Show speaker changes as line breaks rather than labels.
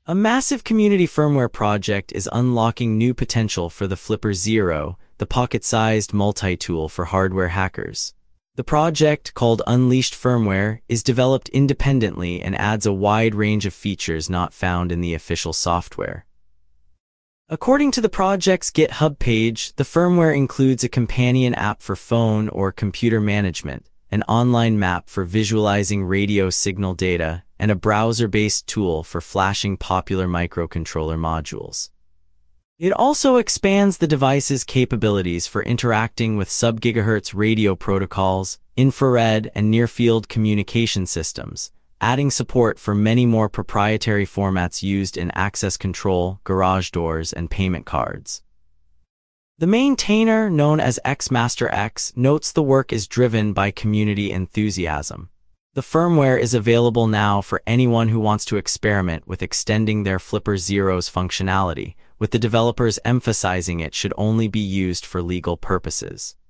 A massive community firmware project is unlocking new potential for the Flipper Zero, the pocket-sized multi-tool for hardware hackers. The project, called Unleashed Firmware, is developed independently and adds a wide range of features not found in the official software. According to the project's GitHub page, the firmware includes a companion app for phone or computer management, an online map for visualizing radio signal data, and a browser-based tool for flashing popular microcontroller modules. It also expands the device's capabilities for interacting with sub-gigahertz radio protocols, infrared, and near-field communication systems, adding support for many more proprietary formats used in access control, garage doors, and payment cards. The maintainer, known as XMasterX, notes the work is driven by community enthusiasm. The firmware is available now for anyone who wants to experiment with extending their Flipper Zero's functionality, with the developers emphasizing it should only be used for legal purposes.